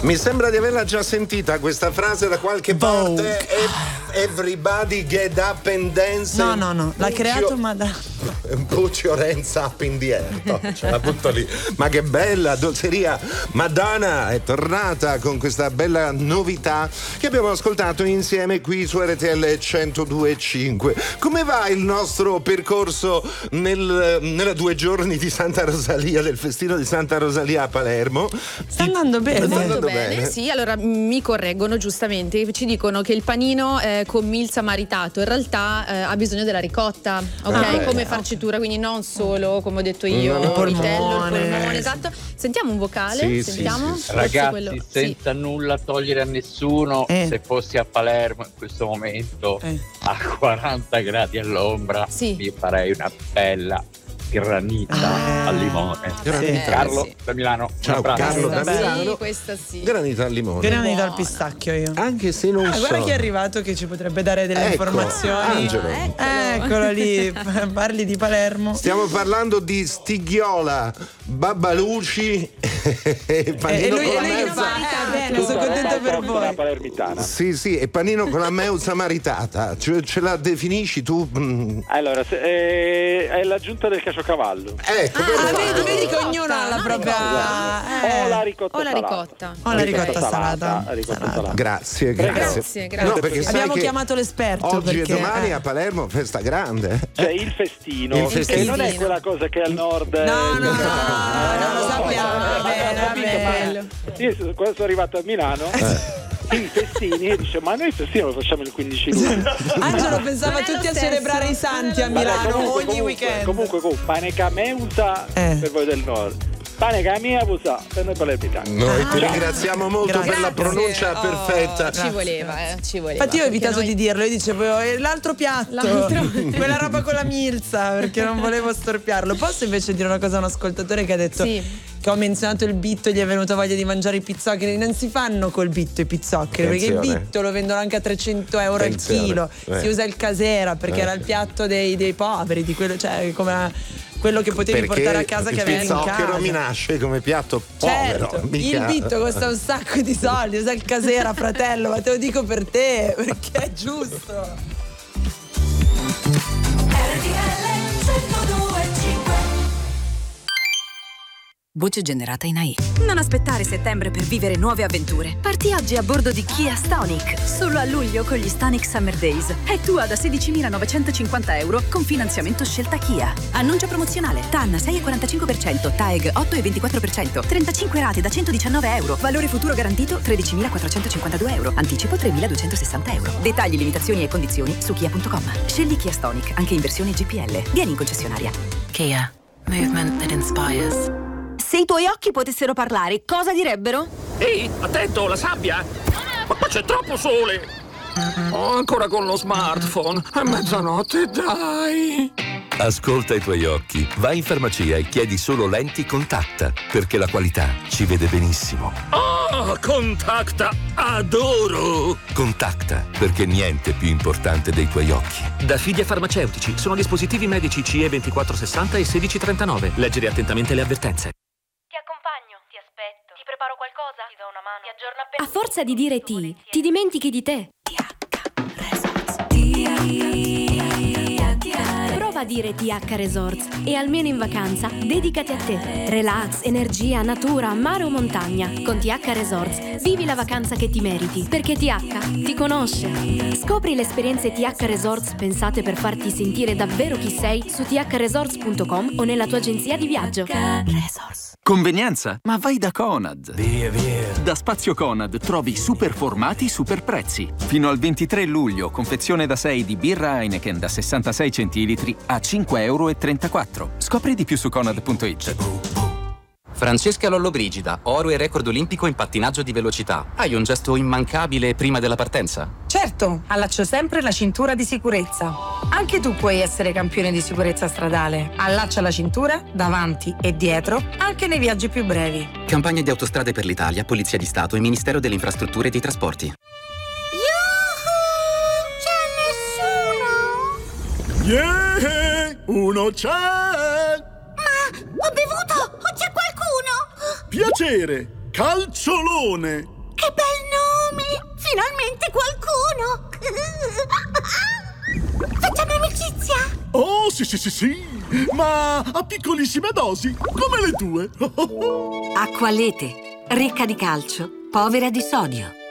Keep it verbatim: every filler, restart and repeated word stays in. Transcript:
Mi sembra di averla già sentita questa frase da qualche Vogue. parte. Everybody get up and dance. No, no, no, l'ha Puccio, creato Madonna. Puccio Renza up in the air. No, ce la butto lì. Ma che bella dolceria. Madonna è tornata con questa bella novità che abbiamo ascoltato insieme qui su R T L centodue e cinque. Come va il nostro percorso nel, nella due giorni di Santa Rosalia, del festino di Santa Rosalia a Palermo? Sta andando bene. Sta andando Molto bene, bene. sì, allora mi correggono giustamente, ci dicono che il panino eh, con milza maritato in realtà eh, ha bisogno della ricotta, ok? Ah, come beh. farcitura, quindi non solo, come ho detto io, No, no, il vitello, il polmone. polmone, esatto. Sentiamo un vocale, Sì, sì, sentiamo. sì, sì. Forse Ragazzi, quello- senza nulla togliere a nessuno, Eh. se fossi a Palermo in questo momento Eh. a quaranta gradi all'ombra, Sì. mi farei una bella granita Ah. al limone. Granita. Carlo sì. da Milano, Ciao, un abbraccio. Carlo da Questa sì, Milano. questa sì. Granita al limone. Granito Buona. al pistacchio io. Anche se non Ah, so. guarda chi è arrivato che ci potrebbe dare delle Ecco, informazioni. Angelo. Eccolo lì, parli di Palermo. Stiamo parlando di Stighiola, Babbaluci e panino E lui, con e la lui che mezza. fa? Eh, bene, sono contento per voi. palermitana. Sì, sì, e panino con la meusa maritata. Cioè, ce la definisci tu? Mm. Allora, se- eh, è l'aggiunta del caciocavallo. Ecco, Ah, perfetto. vedi, vedi che ognuno ha la propria. O la Eh. ricotta O la salata. ricotta. O la ricotta salata. ricotta Salata. salata. Grazie, grazie. Grazie, grazie. No, perché sai Abbiamo che chiamato l'esperto oggi perché, e domani eh. a Palermo festa grande. Cioè il festino, Il che festino. non è quella cosa che al nord. No, eh, no, no, eh, no, lo sappiamo, va bene, va bene. Io sono- quando sono arrivato a Milano, i festini, e dice: ma noi il festino lo facciamo il quindici luglio. Angelo pensava Non è lo tutti a stesso. celebrare i santi a Vabbè, Milano comunque, ogni comunque, weekend. Comunque, con pane cameusa Eh. per voi del nord, pane cameusa per noi palermitani. Noi ti Ah. ringraziamo molto Grazie. per la pronuncia Oh, perfetta. Ci voleva, eh, ci voleva. Infatti io ho evitato perché di dirlo, io dicevo "Eh, l'altro piatto, L'altro. quella roba con la milza, perché non volevo storpiarlo. Posso invece dire una cosa a un ascoltatore che ha detto Sì. che ho menzionato il bitto e gli è venuta voglia di mangiare i pizzoccheri. Non si fanno col bitto i pizzoccheri, perché il Attenzione. bitto lo vendono anche a trecento euro Attenzione. al chilo. Eh. Si usa il casera perché Eh. era il piatto dei, dei poveri, di quello, cioè come quello che potevi Perché portare a casa che il avevi in pizzocchero casa. mi nasce come piatto povero. Certo, mica- il bitto costa un sacco di soldi, usa il casera, fratello, ma te lo dico per te, perché è giusto. Voce generata in A I. Non aspettare settembre per vivere nuove avventure. Parti oggi a bordo di Kia Stonic. Solo a luglio con gli Stonic Summer Days. È tua da sedicimilanovecentocinquanta euro con finanziamento scelta Kia. Annuncio promozionale. T A N sei virgola quarantacinque per cento, T A E G otto virgola ventiquattro per cento, trentacinque rate da centodiciannove euro. Valore futuro garantito tredicimilaquattrocentocinquantadue euro. Anticipo tremiladuecentosessanta euro. Dettagli, limitazioni e condizioni su kia punto com. Scegli Kia Stonic anche in versione G P L. Vieni in concessionaria. Kia. Movement that inspires. Se i tuoi occhi potessero parlare, cosa direbbero? Ehi, attento, la sabbia! Ma qua c'è troppo sole! Oh, ancora con lo smartphone! È mezzanotte, dai! Ascolta i tuoi occhi, vai in farmacia e chiedi solo lenti Contacta, perché la qualità ci vede benissimo. Oh, Contacta! Adoro! Contacta, perché niente è più importante dei tuoi occhi. Da Fidia Farmaceutici sono dispositivi medici C E ventiquattro sessanta e sedici trentanove. Leggere attentamente le avvertenze. Ti accompagno, ti aspetto, ti preparo qualcosa, ti do una mano, ti aggiorno appena. A forza di dire ti, ti dimentichi di te. Prova a dire T H Resorts e almeno in vacanza dedicati a te. Relax, energia, natura, mare o montagna. Con T H Resorts vivi la vacanza che ti meriti, perché T H ti conosce. Scopri le esperienze T H Resorts pensate per farti sentire davvero chi sei su t h resorts punto com o nella tua agenzia di viaggio. Resorts. Convenienza? Ma vai da Conad. Via, via. Da Spazio Conad trovi super formati, super prezzi. Fino al ventitré luglio, confezione da sei di birra Heineken da sessantasei centilitri a cinque virgola trentaquattro euro. Scopri di più su conad punto it. Francesca Lollobrigida, oro e record olimpico in pattinaggio di velocità. Hai un gesto immancabile prima della partenza? Certo, allaccio sempre la cintura di sicurezza. Anche tu puoi essere campione di sicurezza stradale. Allaccia la cintura davanti e dietro, anche nei viaggi più brevi. Campagna di Autostrade per l'Italia, Polizia di Stato e Ministero delle Infrastrutture e dei Trasporti. Yeah! Uno c'è! Ho bevuto! O c'è qualcuno? Piacere! Calciolone! Che bel nome! Finalmente qualcuno! Facciamo amicizia? Oh, sì, sì, sì, sì! Ma a piccolissime dosi, come le tue! Acqualete, ricca di calcio, povera di sodio.